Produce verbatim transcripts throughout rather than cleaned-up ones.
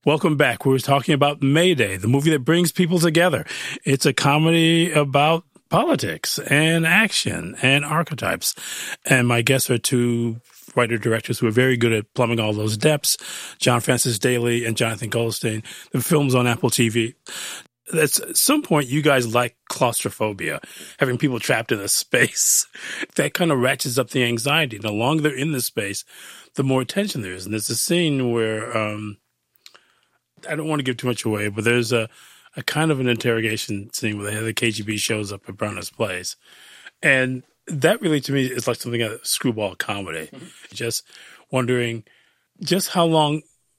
Welcome back. We're talking about Mayday, the movie that brings people together. It's a comedy about politics and action and archetypes. And my guests are two writer-directors who are very good at plumbing all those depths, John Francis Daley and Jonathan Goldstein. The film's on Apple T V. At some point, you guys like claustrophobia, having people trapped in a space. That kind of ratchets up the anxiety. The longer they're in the space, the more tension there is. And there's a scene where... um I don't want to give too much away, but there's a, a kind of an interrogation scene where the head of the K G B shows up at Brenner's place. And that really, to me, is like something of a screwball comedy. Mm-hmm. Just wondering just how long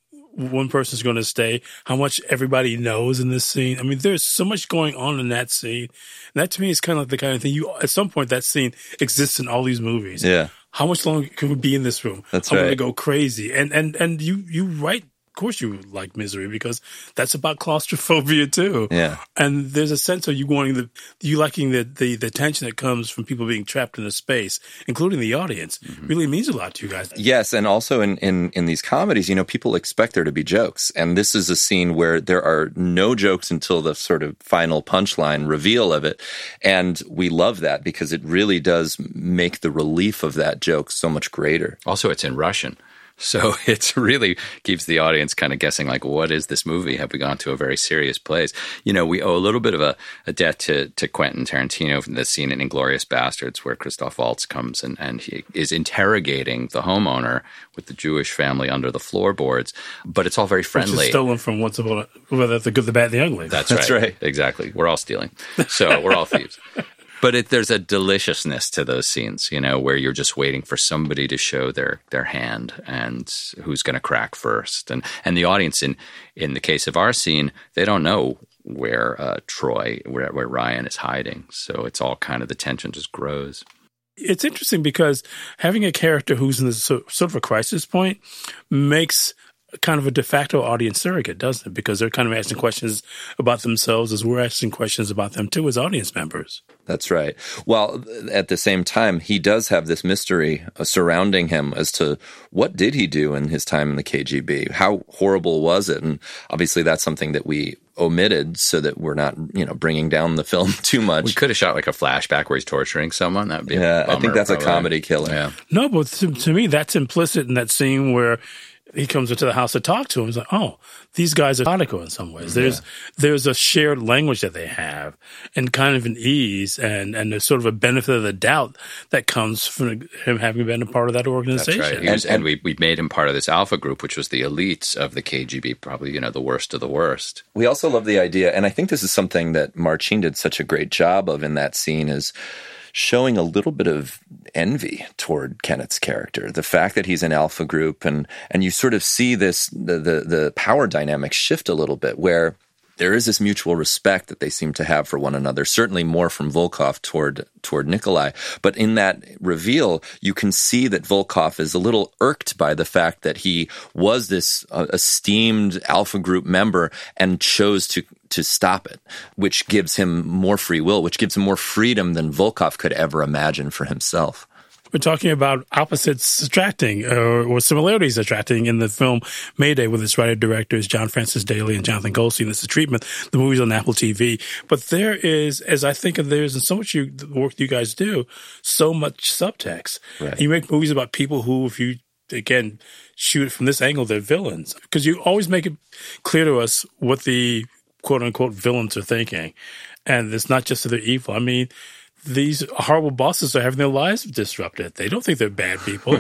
one person's going to stay, how much everybody knows in this scene. I mean, there's so much going on in that scene. And that, to me, is kind of like the kind of thing you, at some point, that scene exists in all these movies. Yeah. How much longer can we be in this room? That's I'm right. going to go crazy. And, and, and you, you write, of course you like Misery because that's about claustrophobia too. Yeah. And there's a sense of you wanting the, you liking the, the, the tension that comes from people being trapped in a space, including the audience, mm-hmm. really means a lot to you guys. Yes. And also in, in, in these comedies, you know, people expect there to be jokes. And this is a scene where there are no jokes until the sort of final punchline reveal of it. And we love that because it really does make the relief of that joke so much greater. Also, it's in Russian. So it really keeps the audience kind of guessing, like, what is this movie? Have we gone to a very serious place? You know, we owe a little bit of a, a debt to, to Quentin Tarantino from the scene in Inglourious Bastards where Christoph Waltz comes and, and he is interrogating the homeowner with the Jewish family under the floorboards. But it's all very friendly. Which is stolen from Once Upon a, whether the good, the bad, the ugly. That's, That's right. right. Exactly. We're all stealing. So we're all thieves. But it, there's a deliciousness to those scenes, you know, where you're just waiting for somebody to show their, their hand and who's going to crack first. And and the audience, in in the case of our scene, they don't know where uh, Troy, where, where Ryan is hiding. So it's all kind of, the tension just grows. It's interesting because having a character who's in this sort of a crisis point makes kind of a de facto audience surrogate, doesn't it? Because they're kind of asking questions about themselves as we're asking questions about them too as audience members. That's right. Well, at the same time, he does have this mystery surrounding him as to what did he do in his time in the K G B? How horrible was it? And obviously that's something that we omitted so that we're not, you know, bringing down the film too much. We could have shot like a flashback where he's torturing someone. That would be yeah, a bummer, I think that's probably. a comedy killer. Yeah. No, but to, to me, that's implicit in that scene where he comes into the house to talk to him. He's like, oh, these guys are comical in some ways. There's yeah. there's a shared language that they have and kind of an ease and, and there's sort of a benefit of the doubt that comes from him having been a part of that organization. That's right. He was, and, and we, we made him part of this alpha group, which was the elites of the K G B, probably, you know, the worst of the worst. We also love the idea, and I think this is something that Marcin did such a great job of in that scene, is showing a little bit of envy toward Kenneth's character. The fact that he's an alpha group, and and you sort of see this the the, the power dynamic shift a little bit, where there is this mutual respect that they seem to have for one another, certainly more from Volkov toward toward Nikolai. But in that reveal, you can see that Volkov is a little irked by the fact that he was this uh, esteemed alpha group member and chose to to stop it, which gives him more free will, which gives him more freedom than Volkov could ever imagine for himself. We're talking about opposites attracting, uh, or similarities attracting in the film Mayday with its writer-directors John Francis Daley and Jonathan Goldstein. It's a treatment. The movie's on Apple T V. But there is, as I think of there's in so much you, the work you guys do, so much subtext. Right. You make movies about people who, if you, again, shoot it from this angle, they're villains. Because you always make it clear to us what the quote-unquote villains are thinking. And it's not just that they're evil. I mean, these horrible bosses are having their lives disrupted. They don't think they're bad people.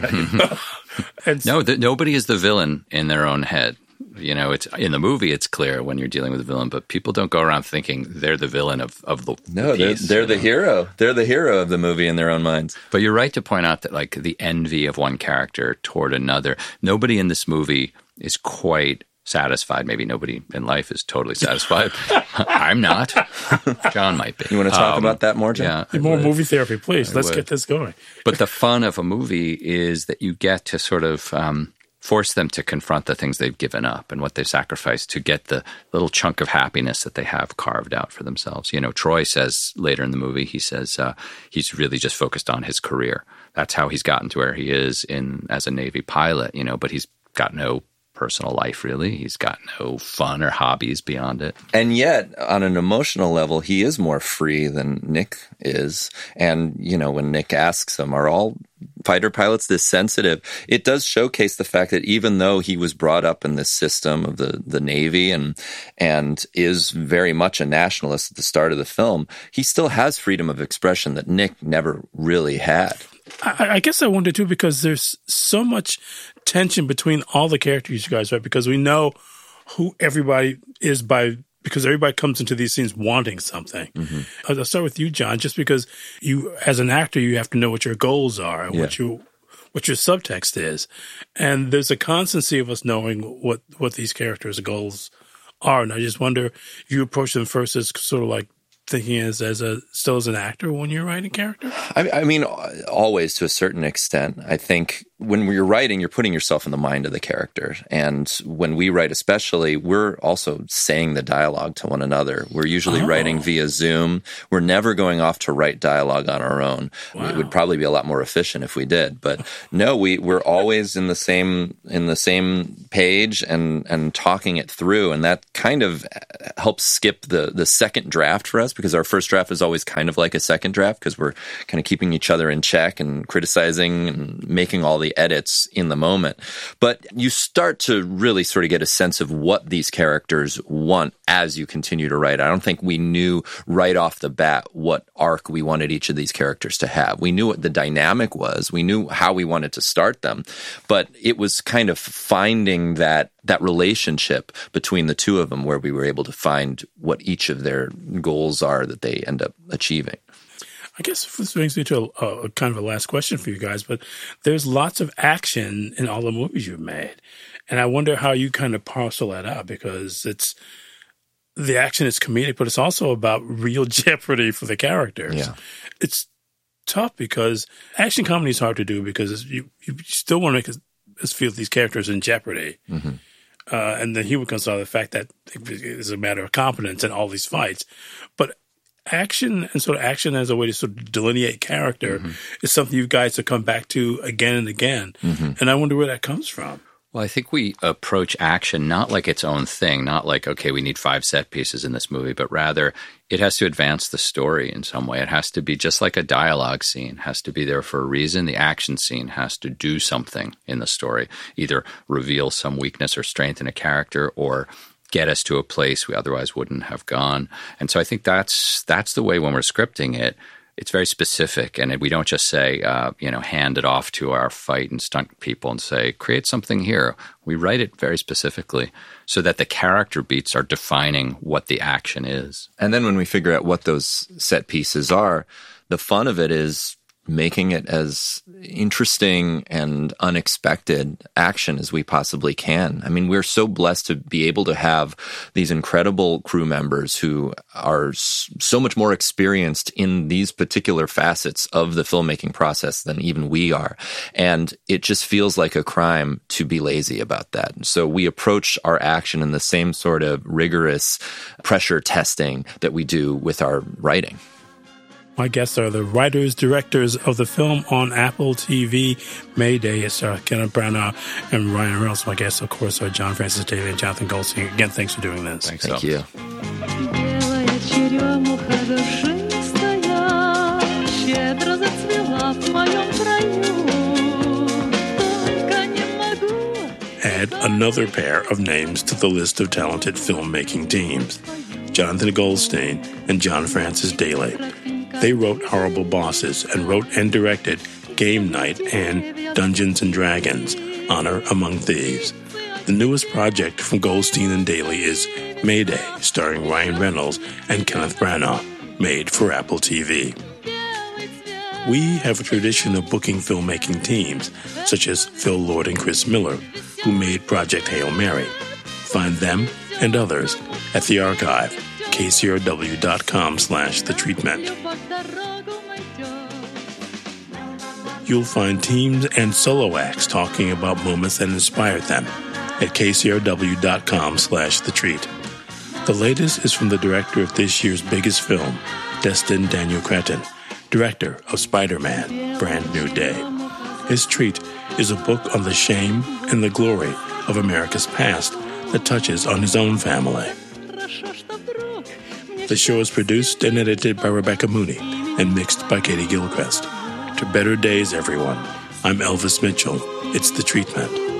and no, the, nobody is the villain in their own head. You know, it's in the movie, it's clear when you're dealing with a villain, but people don't go around thinking they're the villain of, of the No, the piece, they're, they're the know? hero. They're the hero of the movie in their own minds. But you're right to point out that, like, the envy of one character toward another, nobody in this movie is quite satisfied. Maybe nobody in life is totally satisfied. I'm not. John might be. You want to talk um, about that more, John? Yeah. More movie therapy, please. I Let's would. get this going. But the fun of a movie is that you get to sort of um, force them to confront the things they've given up and what they've sacrificed to get the little chunk of happiness that they have carved out for themselves. You know, Troy says later in the movie, he says uh, he's really just focused on his career. That's how he's gotten to where he is in as a Navy pilot, you know, but he's got no personal life, really. He's got no fun or hobbies beyond it. And yet, on an emotional level, he is more free than Nick is. And, you know, when Nick asks him, are all fighter pilots this sensitive? It does showcase the fact that even though he was brought up in this system of the, the Navy and and is very much a nationalist at the start of the film, he still has freedom of expression that Nick never really had. I, I guess I wonder, too, because there's so much tension between all the characters you guys write, because we know who everybody is by because everybody comes into these scenes wanting something. Mm-hmm. I'll start with you, John, just because you, as an actor, you have to know what your goals are and yeah. what you what your subtext is. And there's a constancy of us knowing what, what these characters' goals are. And I just wonder if you approach them first as sort of like thinking as as a still as an actor when you're writing character? I, I mean, always to a certain extent. I think when you're writing, you're putting yourself in the mind of the character. And when we write especially, we're also saying the dialogue to one another. We're usually oh. writing via Zoom. We're never going off to write dialogue on our own. Wow. It would probably be a lot more efficient if we did. But no, we, we're always in the same in the same page and, and talking it through. And that kind of helps skip the, the second draft for us, because our first draft is always kind of like a second draft because we're kind of keeping each other in check and criticizing and making all the edits in the moment. But you start to really sort of get a sense of what these characters want as you continue to write. I don't think we knew right off the bat what arc we wanted each of these characters to have. We knew what the dynamic was. We knew how we wanted to start them. But it was kind of finding that that relationship between the two of them where we were able to find what each of their goals are that they end up achieving. I guess this brings me to a, a kind of a last question for you guys, but there's lots of action in all the movies you've made. And I wonder how you kind of parcel that out, because it's the action is comedic, but it's also about real jeopardy for the characters. Yeah. It's tough because action comedy is hard to do because you, you still want to make us feel these characters in jeopardy. Mm-hmm. Uh, and then humor comes out of the fact that it's a matter of competence in all these fights. But action and sort of action as a way to sort of delineate character mm-hmm. is something you guys have come back to again and again. Mm-hmm. And I wonder where that comes from. Well, I think we approach action not like its own thing, not like, okay, we need five set pieces in this movie, but rather it has to advance the story in some way. It has to be just like a dialogue scene, it has to be there for a reason. The action scene has to do something in the story, either reveal some weakness or strength in a character or get us to a place we otherwise wouldn't have gone. And so I think that's that's the way when we're scripting it. It's very specific, and we don't just say, uh, you know, hand it off to our fight and stunt people and say, create something here. We write it very specifically so that the character beats are defining what the action is. And then when we figure out what those set pieces are, the fun of it is making it as interesting and unexpected action as we possibly can. I mean, we're so blessed to be able to have these incredible crew members who are so much more experienced in these particular facets of the filmmaking process than even we are. And it just feels like a crime to be lazy about that. So we approach our action in the same sort of rigorous pressure testing that we do with our writing. My guests are the writers, directors of the film on Apple T V, Mayday. It's uh, Kenneth Branagh and Ryan Reynolds. My guests, of course, are John Francis Daley and Jonathan Goldstein. Again, thanks for doing this. Thanks. Thank so. you. Add another pair of names to the list of talented filmmaking teams, Jonathan Goldstein and John Francis Daley. They wrote Horrible Bosses and wrote and directed Game Night and Dungeons and Dragons, Honor Among Thieves. The newest project from Goldstein and Daley is Mayday, starring Ryan Reynolds and Kenneth Branagh, made for Apple T V. We have a tradition of booking filmmaking teams, such as Phil Lord and Chris Miller, who made Project Hail Mary. Find them and others at the archive, K C R W dot com slash the treatment. You'll find teams and solo acts talking about moments that inspired them at K C R W dot com slash the treat. The latest is from the director of this year's biggest film, Destin Daniel Cretton, director of Spider-Man, Brand New Day. His treat is a book on the shame and the glory of America's past that touches on his own family. The show is produced and edited by Rebecca Mooney and mixed by Katie Gilchrist. To better days, everyone. I'm Elvis Mitchell. It's The Treatment.